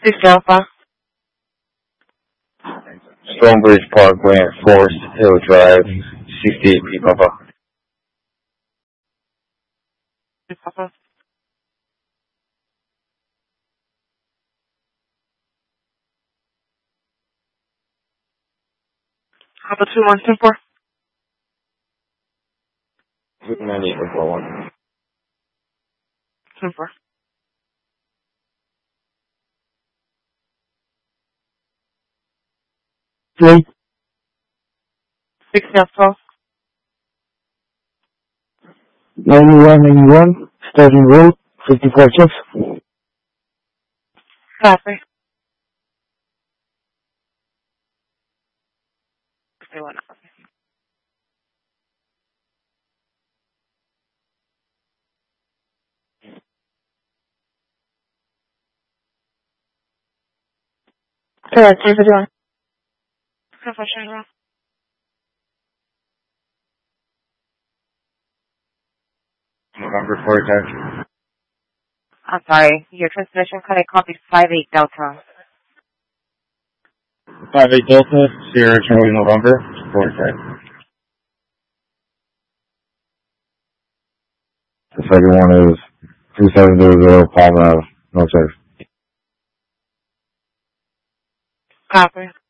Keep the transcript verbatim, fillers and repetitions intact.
six Alpha. Stonebridge Parkway and Forest Hill Drive, sixty-eight P Papa. six Alpha. Alpha two one two four. ninety-eight one four one. Two four. Three. six Alpha. ninety-one ninety-one, Sterling Road, fifty-four chips. Copy. sixty-one Alpha. Correct, three fifty-one. Professional. November forty-five. I'm sorry, your transmission code I copied five eight Delta. five eight Delta, Sierra Charlie November, forty-five. The second one is two seven zero zero Palm Ave, no sir. Copy.